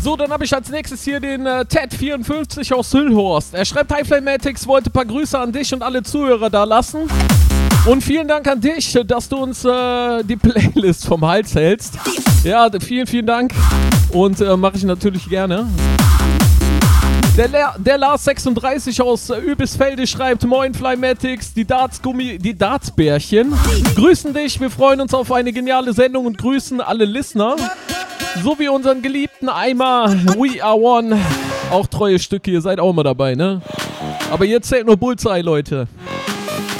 So, dann habe ich als nächstes hier den Ted54 aus Hüllhorst. Er schreibt, Hi Flamatics, wollte ein paar Grüße an dich und alle Zuhörer da lassen. Und vielen Dank an dich, dass du uns die Playlist vom Hals hältst. Ja, vielen, vielen Dank. Und mache ich natürlich gerne. Der Lars36 aus Übisfelde schreibt, Moin Flymatics, die Dartsbärchen grüßen dich, wir freuen uns auf eine geniale Sendung und grüßen alle Listener, sowie unseren geliebten Eimer We Are One, auch treue Stücke, ihr seid auch mal dabei, ne? Aber jetzt zählt nur Bullseye, Leute.